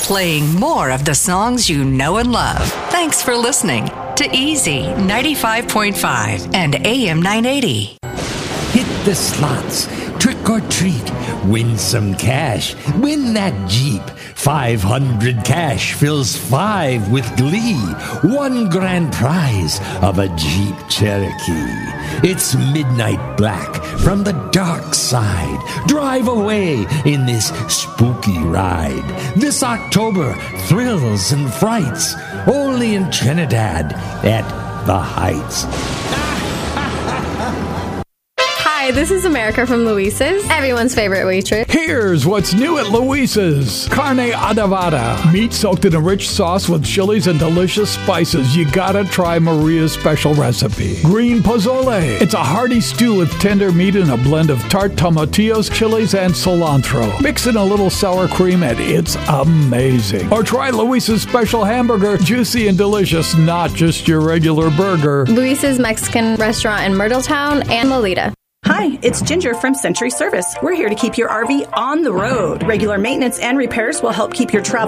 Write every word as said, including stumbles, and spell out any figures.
playing more of the songs you know and love. Thanks for listening to Easy ninety-five point five and A M nine eighty. Hit the slots, trick or treat, win some cash, win that Jeep. five hundred cash fills five with glee. One grand prize of a Jeep Cherokee. It's midnight black from the dark side. Drive away in this spooky ride. This October, thrills and frights. Only in Trinidad at the Heights. Hi, this is America from Luisa's, everyone's favorite waitress. Here's what's new at Luisa's. Carne adobada. Meat soaked in a rich sauce with chilies and delicious spices. You gotta try Maria's special recipe. Green pozole. It's a hearty stew with tender meat and a blend of tart tomatillos, chilies, and cilantro. Mix in a little sour cream and it's amazing. Or try Luisa's special hamburger. Juicy and delicious, not just your regular burger. Luisa's Mexican restaurant in Myrtletown and Lolita. Hi, it's Ginger from Century Service. We're here to keep your R V on the road. Regular maintenance and repairs will help keep your travel